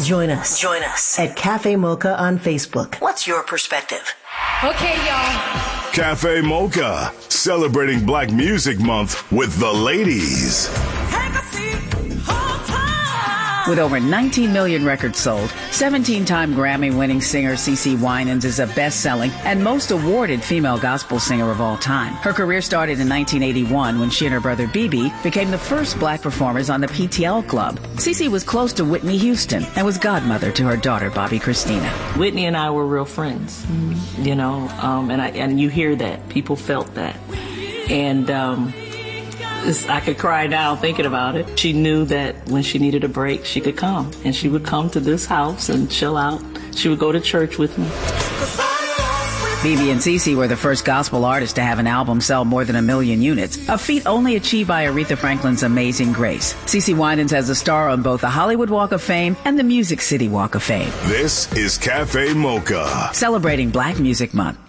Join us at Cafe Mocha on Facebook. What's your perspective? Okay, y'all. Cafe Mocha, celebrating Black Music Month with the ladies. Take a seat. Hold tight. With over 19 million records sold, 17-time Grammy-winning singer CeCe Winans is a best-selling and most awarded female gospel singer of all time. Her career started in 1981 when she and her brother BB became the first black performers on the PTL Club. CeCe was close to Whitney Houston and was godmother to her daughter, Bobby Christina. Whitney and I were real friends, you know, and you hear that. People felt that. And I could cry now thinking about it. She knew that when she needed a break, she could come. And she would come to this house and chill out. She would go to church with me. BB and CeCe were the first gospel artists to have an album sell more than 1 million units, a feat only achieved by Aretha Franklin's Amazing Grace. CeCe Winans has a star on both the Hollywood Walk of Fame and the Music City Walk of Fame. This is Cafe Mocha, celebrating Black Music Month.